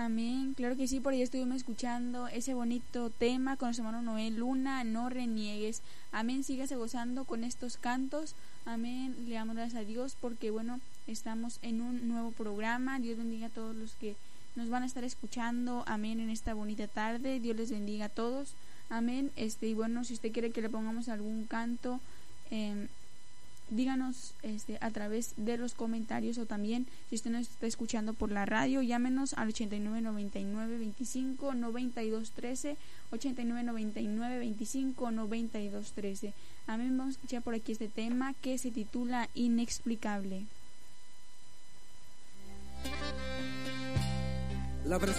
Amén, claro que sí, por ahí estuvimos escuchando ese bonito tema con nuestro hermano Noel Luna, no reniegues. Amén, sígase gozando con estos cantos. Amén, le damos gracias a Dios porque bueno, estamos en un nuevo programa. Dios bendiga a todos los que nos van a estar escuchando. Amén, en esta bonita tarde. Dios les bendiga a todos. Amén, y bueno, si usted quiere que le pongamos algún canto, díganos a través de los comentarios, o también si usted nos está escuchando por la radio, llámenos al 8999259213, 8999259213. Amén, vamos a escuchar por aquí este tema que se titula Inexplicable. La